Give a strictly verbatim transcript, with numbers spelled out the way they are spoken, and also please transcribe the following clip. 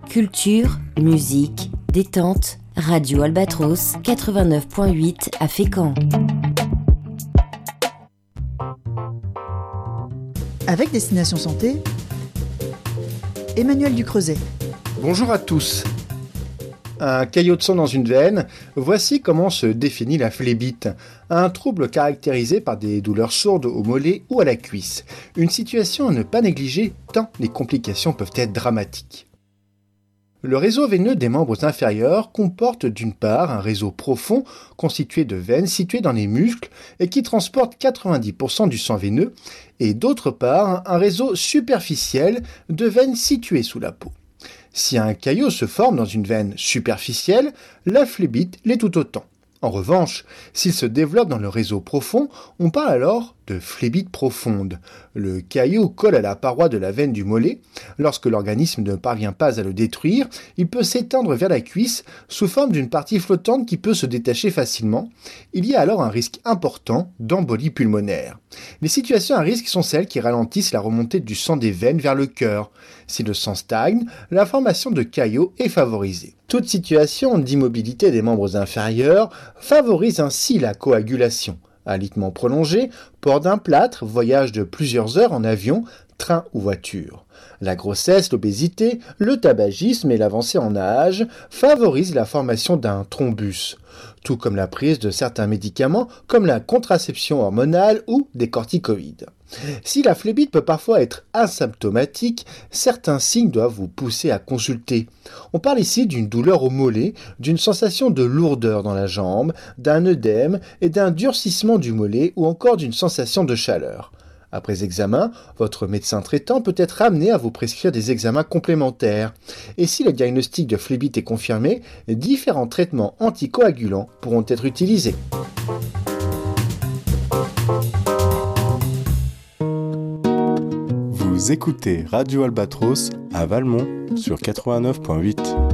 Culture, musique, détente, Radio Albatros quatre-vingt-neuf point huit à Fécamp. Avec Destination Santé, Emmanuel Ducreuset. Bonjour à tous. Un caillot de sang dans une veine, voici comment se définit la phlébite. Un trouble caractérisé par des douleurs sourdes au mollet ou à la cuisse. Une situation à ne pas négliger tant les complications peuvent être dramatiques. Le réseau veineux des membres inférieurs comporte d'une part un réseau profond constitué de veines situées dans les muscles et qui transporte quatre-vingt-dix pour cent du sang veineux et d'autre part un réseau superficiel de veines situées sous la peau. Si un caillot se forme dans une veine superficielle, la phlébite l'est tout autant. En revanche, s'il se développe dans le réseau profond, on parle alors de phlébite profonde. Le caillot colle à la paroi de la veine du mollet. Lorsque l'organisme ne parvient pas à le détruire, il peut s'étendre vers la cuisse sous forme d'une partie flottante qui peut se détacher facilement. Il y a alors un risque important d'embolie pulmonaire. Les situations à risque sont celles qui ralentissent la remontée du sang des veines vers le cœur. Si le sang stagne, la formation de caillots est favorisée. Toute situation d'immobilité des membres inférieurs favorise ainsi la coagulation. Alitement prolongé, port d'un plâtre, voyage de plusieurs heures en avion, train ou voiture. La grossesse, l'obésité, le tabagisme et l'avancée en âge favorisent la formation d'un thrombus, tout comme la prise de certains médicaments comme la contraception hormonale ou des corticoïdes. Si la phlébite peut parfois être asymptomatique, certains signes doivent vous pousser à consulter. On parle ici d'une douleur au mollet, d'une sensation de lourdeur dans la jambe, d'un œdème et d'un durcissement du mollet ou encore d'une sensation de chaleur. Après examen, votre médecin traitant peut être amené à vous prescrire des examens complémentaires. Et si le diagnostic de phlébite est confirmé, différents traitements anticoagulants pourront être utilisés. Vous écoutez Radio Albatros à Valmont sur quatre-vingt-neuf point huit.